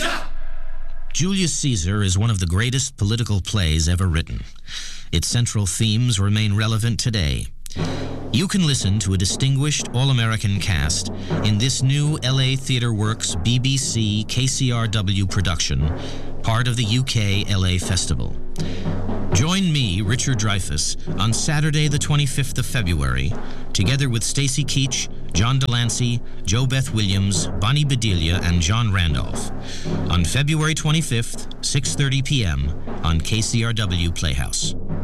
Julius Caesar is one of the greatest political plays ever written. Its central themes remain relevant today. You can listen to a distinguished all-American cast in this new LA Theatre Works BBC KCRW production, part of the UK LA Festival. Join me, Richard Dreyfuss, on Saturday the 25th of February, together with Stacy Keach, John Delancey, Jo Beth Williams, Bonnie Bedelia, and John Randolph, on February 25th, 6:30 p.m. on KCRW Playhouse.